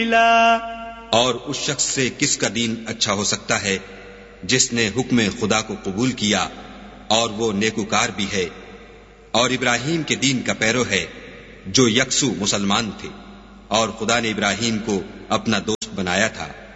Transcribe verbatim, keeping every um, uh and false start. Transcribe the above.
और उस शख्स से किसका दीन अच्छा हो सकता है जिसने हुक्म खुदा को कबूल किया और वो नेकुकार भी है और इब्राहिम के दीन का पैरो है जो यकसू मुसलमान थे और खुदा ने इब्राहिम को अपना दोस्त बनाया था।